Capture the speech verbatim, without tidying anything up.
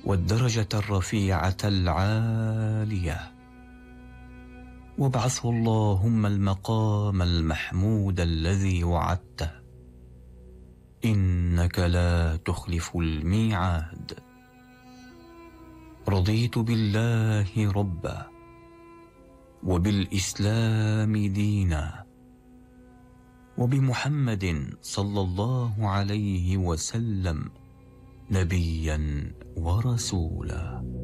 والدرجة الرفيعة العالية، وابعثه اللهم المقام المحمود الذي وعدته، إنك لا تخلف الميعاد. رضيت بالله ربا، وبالإسلام دينا، وبمحمد صلى الله عليه وسلم نبيا ورسولا.